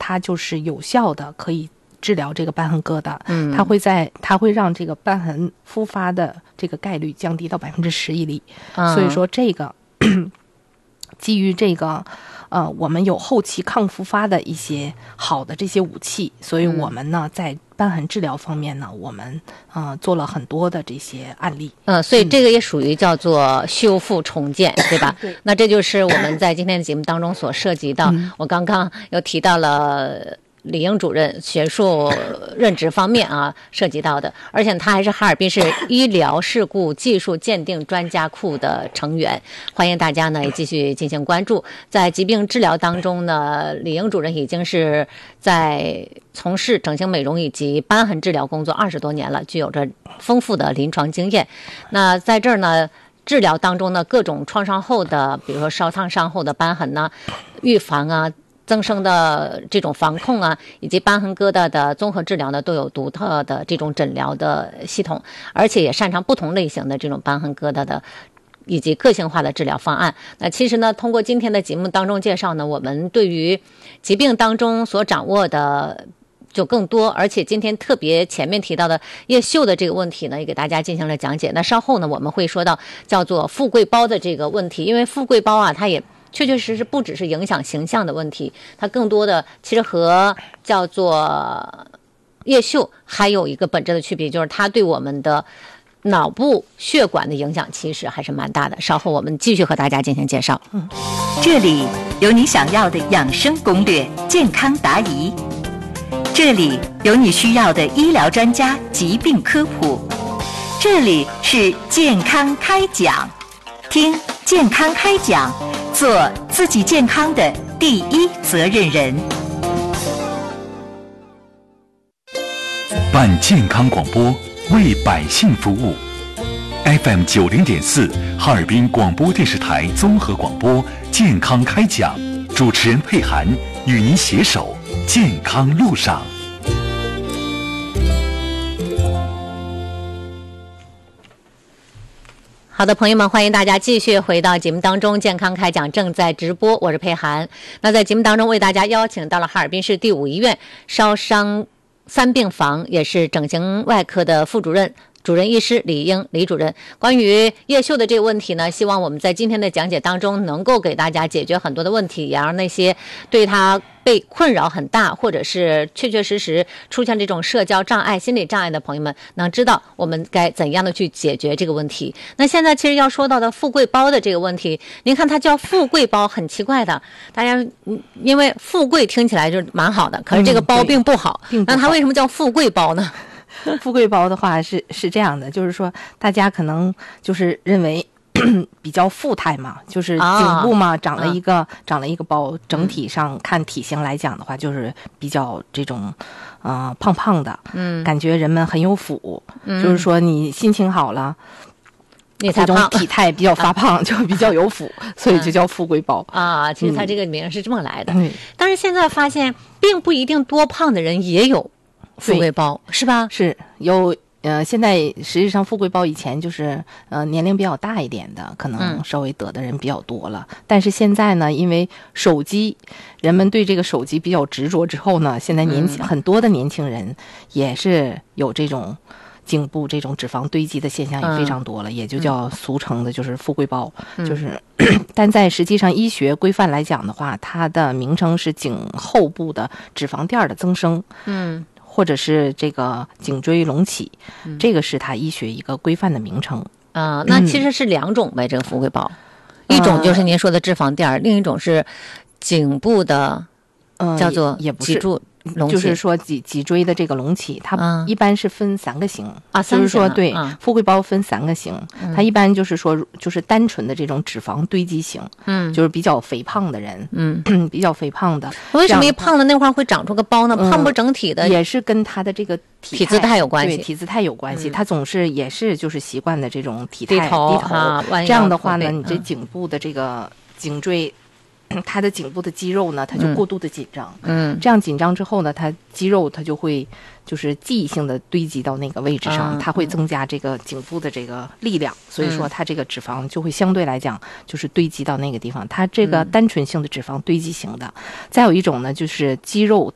它就是有效的可以治疗这个瘢痕疙瘩，它会让这个瘢痕复发的这个概率降低到10%以里，所以说这个基于这个我们有后期抗复发的一些好的这些武器，所以我们呢在瘢痕治疗方面呢，我们做了很多的这些案例。 所以这个也属于叫做修复重建，对吧？ 对。 那这就是我们在今天的节目当中所涉及到，我刚刚又提到了李英主任学术任职方面涉及到的，而且他还是哈尔滨市医疗事故技术鉴定专家库的成员，欢迎大家呢也继续进行关注。在疾病治疗当中呢，李英主任已经是在从事整形美容以及瘢痕治疗工作20多年了，具有着丰富的临床经验。那在这儿呢，治疗当中呢，各种创伤后的，比如说烧烫伤后的瘢痕呢，预防增生的这种防控以及瘢痕疙瘩的综合治疗呢，都有独特的这种诊疗的系统，而且也擅长不同类型的这种瘢痕疙瘩的以及个性化的治疗方案。那其实呢，通过今天的节目当中介绍呢，我们对于疾病当中所掌握的就更多，而且今天特别前面提到的叶锈的这个问题呢，也给大家进行了讲解。那稍后呢，我们会说到叫做富贵包的这个问题，因为富贵包它也确确实实不只是影响形象的问题，它更多的其实和叫做叶锈还有一个本质的区别，就是它对我们的脑部血管的影响其实还是蛮大的。稍后我们继续和大家进行介绍。 这里有你想要的养生攻略、健康答疑，这里有你需要的医疗专家疾病科普，这里是健康开讲，听健康开讲，做自己健康的第一责任人。 办健康广播，为百姓服务。FM 90.4，哈尔滨广播电视台综合广播健康开讲，主持人佩涵与您携手健康路上。 好的，朋友们，欢迎大家继续回到节目当中，健康开讲正在直播，我是佩涵。那在节目当中为大家邀请到了哈尔滨市第5医院烧伤3病房，也是整形外科的副主任主任医师李英李主任。关于叶锈的这个问题呢，希望我们在今天的讲解当中能够给大家解决很多的问题，也让那些对他被困扰很大，或者是确确实实出现这种社交障碍、心理障碍的朋友们，能知道我们该怎样的去解决这个问题。那现在其实要说到的富贵包的这个问题，您看它叫富贵包，很奇怪的，大家因为富贵听起来就蛮好的，可是这个包并不好，那它为什么叫富贵包呢？ 富贵包的话是这样的，就是说大家可能就是认为比较富态嘛，就是颈部嘛长了一个包，整体上看体型来讲的话，就是比较这种胖胖的，感觉人们很有福，就是说你心情好了， 你才这种体态比较发胖就比较有福，所以就叫富贵包其实它这个名是这么来的。但是现在发现并不一定多胖的人也有富贵包，是吧？ 是有现在实际上富贵包以前就是年龄比较大一点的，可能稍微得的人比较多了。但是现在呢，因为手机，人们对这个手机比较执着之后呢，现在很多的年轻人也是有这种颈部这种脂肪堆积的现象也非常多了，也就叫俗称的就是富贵包，就是但在实际上医学规范来讲的话，它的名称是颈后部的脂肪垫的增生，或者是这个颈椎隆起，这个是它医学一个规范的名称。 那其实是2种呗，这个富贵包，一种就是您说的脂肪垫，另一种是颈部的，叫做脊柱隆起， 就是说脊椎的这个隆起，它一般是分3个型就是说对，富贵包分3个型，它一般就是说就是单纯的这种脂肪堆积型，就是比较肥胖的人，比较肥胖的。 为什么一胖的那块会长出个包呢？胖不整体的， 也是跟他的这个体姿态有关系， 对，体姿态有关系。他总是也是就是习惯的这种体态低头， 这样的话呢，你这颈部的这个颈椎。它的颈部的肌肉呢，它就过度的紧张，这样紧张之后呢，它肌肉它就会就是记忆性的堆积到那个位置上，它会增加这个颈部的这个力量，所以说它这个脂肪就会相对来讲就是堆积到那个地方。它这个单纯性的脂肪堆积型的，再有一种呢就是肌肉